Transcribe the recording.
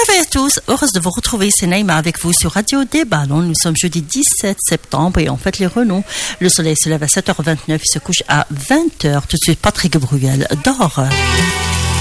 réveil à tous, heureuse de vous retrouver, c'est Naïma avec vous sur Radio des Ballons. Nous sommes jeudi 17 septembre et on fête les Renault. Le soleil se lève à 7h29, il se couche à 20h. Tout de suite, Patrick Bruel dort.